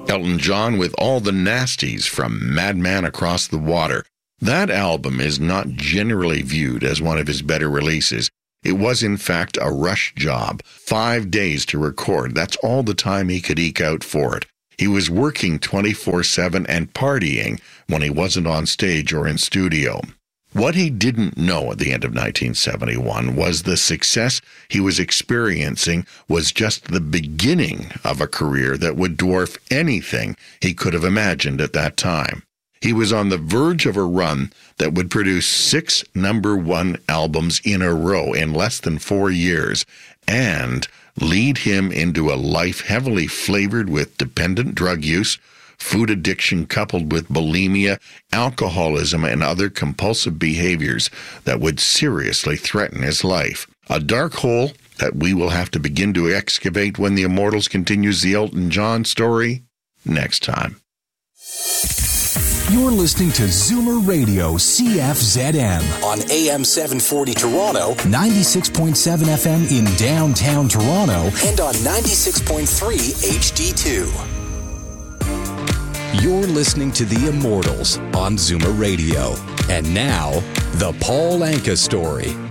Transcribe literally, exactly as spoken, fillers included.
Elton John with All the Nasties from Madman Across the Water. That album is not generally viewed as one of his better releases. It was, in fact, a rush job. Five days to record. That's all the time he could eke out for it. He was working twenty-four seven and partying when he wasn't on stage or in studio. What he didn't know at the end of nineteen seventy-one was the success he was experiencing was just the beginning of a career that would dwarf anything he could have imagined at that time. He was on the verge of a run that would produce six number one albums in a row in less than four years and lead him into a life heavily flavored with dependent drug use, food addiction coupled with bulimia, alcoholism, and other compulsive behaviors that would seriously threaten his life. A dark hole that we will have to begin to excavate when the Immortals continues the Elton John story next time. You're listening to Zoomer Radio C F Z M on A M seven forty Toronto, ninety-six point seven F M in downtown Toronto, and on ninety-six point three H D two. You're listening to The Immortals on Zoomer Radio. And now, The Paul Anka Story.